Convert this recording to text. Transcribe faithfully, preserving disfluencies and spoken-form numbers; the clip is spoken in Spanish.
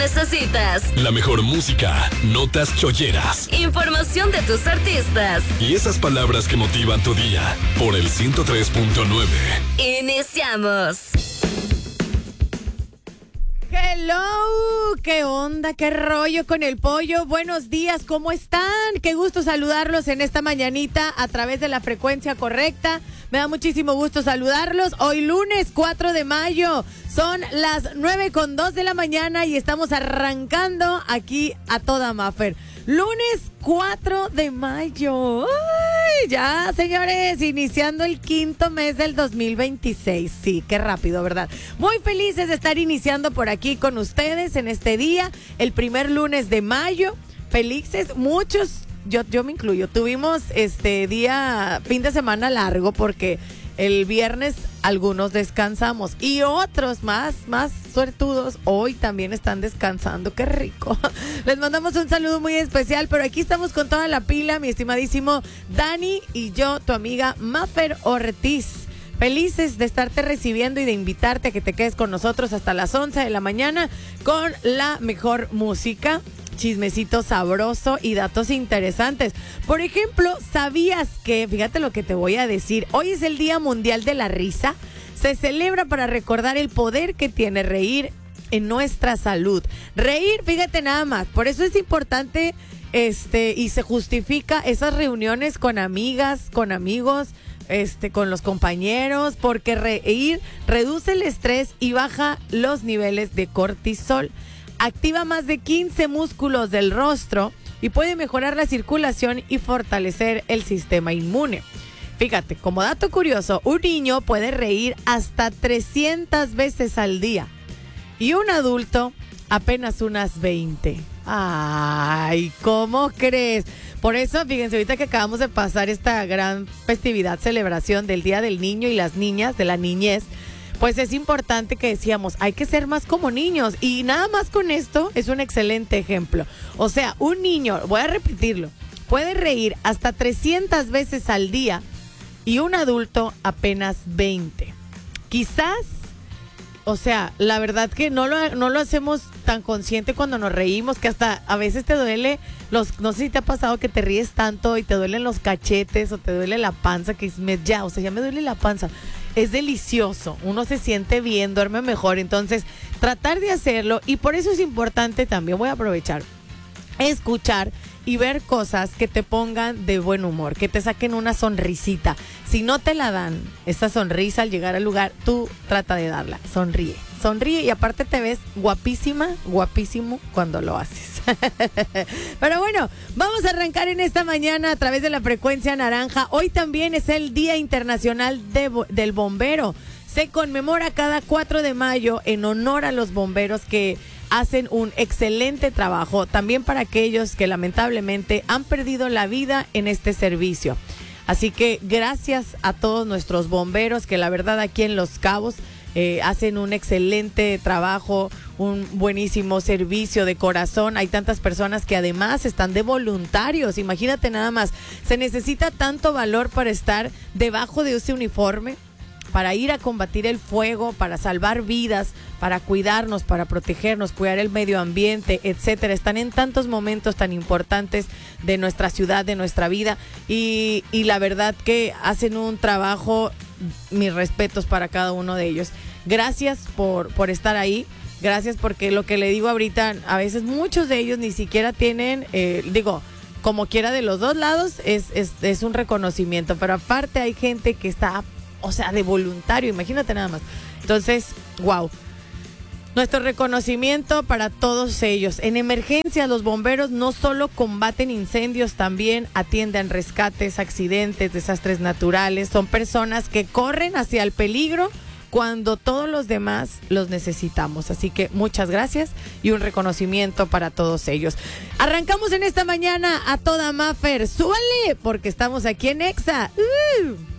necesitas. La mejor música, notas cholleras, información de tus artistas y esas palabras que motivan tu día. Por el ciento tres punto nueve. Iniciamos. Hello, ¿qué onda? ¿Qué rollo con el pollo? Buenos días, ¿cómo están? Qué gusto saludarlos en esta mañanita a través de la frecuencia correcta. Me da muchísimo gusto saludarlos. Hoy lunes cuatro de mayo, son las nueve con dos de la mañana y estamos arrancando aquí a toda Maffer. Lunes cuatro de mayo. ¡Ay! Ya, señores, iniciando el quinto mes del dos mil veintiséis. Sí, qué rápido, ¿verdad? Muy felices de estar iniciando por aquí con ustedes en este día, el primer lunes de mayo. Felices, muchos, yo, yo me incluyo, tuvimos este día, fin de semana largo porque el viernes algunos descansamos y otros más, más suertudos hoy también están descansando. ¡Qué rico! Les mandamos un saludo muy especial, pero aquí estamos con toda la pila, mi estimadísimo Dani y yo, tu amiga Maffer Ortiz. Felices de estarte recibiendo y de invitarte a que te quedes con nosotros hasta las once de la mañana con la mejor música, chismecito sabroso y datos interesantes. Por ejemplo, ¿sabías que, fíjate lo que te voy a decir, hoy es el Día Mundial de la Risa? Se celebra para recordar el poder que tiene reír en nuestra salud. Reír, fíjate nada más, por eso es importante este y se justifica esas reuniones con amigas, con amigos, este con los compañeros, porque reír reduce el estrés y baja los niveles de cortisol. Activa más de quince músculos del rostro y puede mejorar la circulación y fortalecer el sistema inmune. Fíjate, como dato curioso, un niño puede reír hasta trescientas veces al día y un adulto apenas unas veinte. Ay, ¿cómo crees? Por eso, fíjense, ahorita que acabamos de pasar esta gran festividad, celebración del Día del Niño y las Niñas, de la niñez, pues es importante que decíamos, hay que ser más como niños. Y nada más con esto es un excelente ejemplo. O sea, un niño, voy a repetirlo, puede reír hasta trescientas veces al día y un adulto apenas veinte. Quizás, o sea, la verdad que no lo, no lo hacemos tan consciente cuando nos reímos, que hasta a veces te duele los, no sé si te ha pasado que te ríes tanto y te duelen los cachetes o te duele la panza, que me, ya, o sea, ya me duele la panza. Es delicioso, uno se siente bien, duerme mejor, entonces tratar de hacerlo, y por eso es importante también, voy a aprovechar, escuchar y ver cosas que te pongan de buen humor, que te saquen una sonrisita. Si no te la dan, esa sonrisa al llegar al lugar, tú trata de darla, sonríe, sonríe y aparte te ves guapísima, guapísimo cuando lo haces. Pero bueno, vamos a arrancar en esta mañana a través de la frecuencia naranja. Hoy también es el Día Internacional de, del Bombero. Se conmemora cada cuatro de mayo en honor a los bomberos que hacen un excelente trabajo, también para aquellos que lamentablemente han perdido la vida en este servicio. Así que gracias a todos nuestros bomberos que la verdad aquí en Los Cabos eh, hacen un excelente trabajo, un buenísimo servicio de corazón. Hay tantas personas que además están de voluntarios, imagínate nada más, se necesita tanto valor para estar debajo de ese uniforme, para ir a combatir el fuego, para salvar vidas, para cuidarnos, para protegernos, cuidar el medio ambiente, etcétera. Están en tantos momentos tan importantes de nuestra ciudad, de nuestra vida, y, y la verdad que hacen un trabajo, mis respetos para cada uno de ellos. Gracias por, por estar ahí. Gracias, porque lo que le digo ahorita, a veces muchos de ellos ni siquiera tienen, eh, digo, como quiera de los dos lados, es, es, es un reconocimiento, pero aparte hay gente que está, o sea, de voluntario, imagínate nada más. Entonces, wow. Nuestro reconocimiento para todos ellos. En emergencias, los bomberos no solo combaten incendios, también atienden rescates, accidentes, desastres naturales. Son personas que corren hacia el peligro cuando todos los demás los necesitamos. Así que muchas gracias y un reconocimiento para todos ellos. Arrancamos en esta mañana a toda Maffer. ¡Súbale! Porque estamos aquí en Exa. ¡Uh!